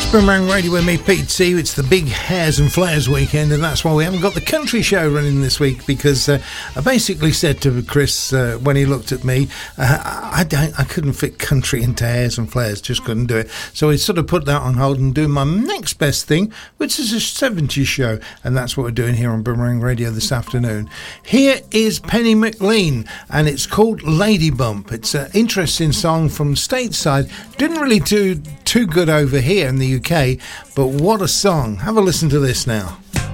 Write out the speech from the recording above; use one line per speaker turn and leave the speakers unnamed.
Boomerang Radio with me, Pete C. It's the big Hairs and Flares weekend, and that's why we haven't got the country show running this week, because I basically said to Chris when he looked at me, I couldn't fit country into Hairs and Flares, just couldn't do it. So he sort of put that on hold and doing my next best thing, which is a 70s show, and that's what we're doing here on Boomerang Radio this afternoon. Here is Penny McLean, and it's called Lady Bump. It's an interesting song from stateside. Didn't really do too good over here in the UK, but what a song. Have a listen to this now.